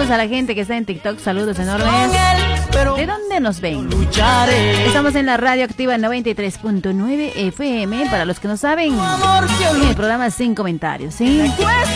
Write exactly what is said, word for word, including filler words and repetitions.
Saludos a la gente que está en TikTok, saludos enormes. ¿De dónde nos ven? Estamos en la radio activa noventa y tres punto nueve F M, para los que no saben, en el programa Sin Comentarios, ¿sí?